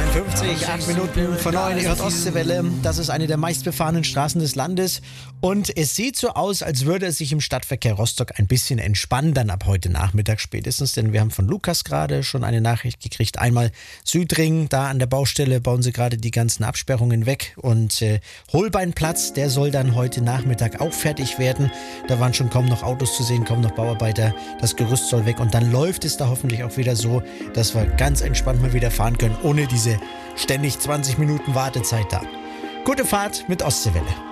52, 8 Minuten von 9, ihr hört Ostseewelle. Das ist eine der meistbefahrenen Straßen des Landes. Und es sieht so aus, als würde es sich im Stadtverkehr Rostock ein bisschen entspannen, dann ab heute Nachmittag spätestens. Denn wir haben von Lukas gerade schon eine Nachricht gekriegt. Einmal Südring, da an der Baustelle bauen sie gerade die ganzen Absperrungen weg. Und Holbeinplatz, der soll dann heute Nachmittag auch fertig werden. Da waren schon kaum noch Autos zu sehen, kaum noch Bauarbeiter. Das Gerüst soll weg. Und dann läuft es da hoffentlich auch wieder so, dass wir ganz entspannt mal wieder fahren können, ohne diese ständig 20 Minuten Wartezeit da. Gute Fahrt mit Ostseewelle.